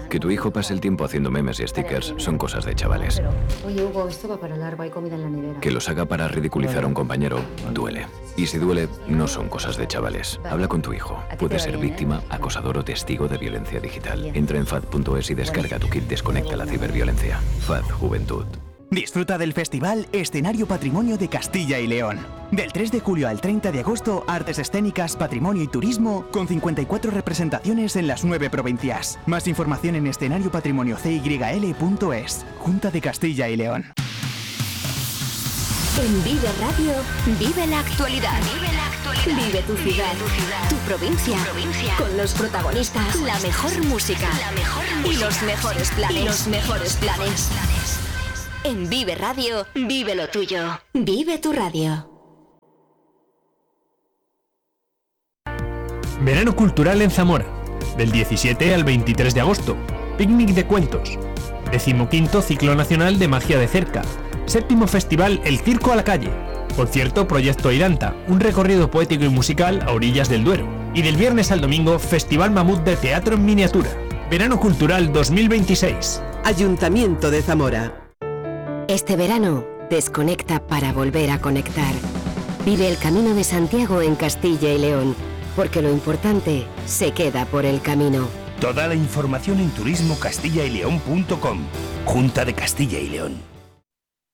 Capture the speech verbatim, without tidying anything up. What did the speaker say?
Que tu hijo pase el tiempo haciendo memes y stickers son cosas de chavales. Oye, Hugo, esto va para largo, hay comida en la nevera. Que los haga para ridiculizar a un compañero duele. Y si duele, no son cosas de chavales. Habla con tu hijo. Puede ser víctima, acosador o testigo de violencia digital. Entra en fad punto es y descarga tu kit Desconecta la ciberviolencia. F A D Juventud. Disfruta del festival Escenario Patrimonio de Castilla y León. Del tres de julio al treinta de agosto, artes escénicas, patrimonio y turismo, con cincuenta y cuatro representaciones en las nueve provincias. Más información en escenario patrimonio c y l punto es. Junta de Castilla y León. En Vive Radio, vive la actualidad. Vive la actualidad. Vive tu ciudad, tu, ciudad, tu, provincia, tu provincia, con los protagonistas, la mejor música, la mejor música y los mejores planes. Y los mejores planes. En Vive Radio, vive lo tuyo. Vive tu radio. Verano Cultural en Zamora, del diecisiete al veintitrés de agosto. Picnic de cuentos. Decimoquinto Ciclo Nacional de Magia de Cerca. Séptimo Festival El Circo a la Calle. Concierto Proyecto Iranta, un recorrido poético y musical a orillas del Duero. Y del viernes al domingo, Festival Mamut de Teatro en Miniatura. Verano Cultural dos mil veintiséis. Ayuntamiento de Zamora. Este verano, desconecta para volver a conectar. Vive el Camino de Santiago en Castilla y León, porque lo importante se queda por el camino. Toda la información en turismo castilla y león punto com. Junta de Castilla y León.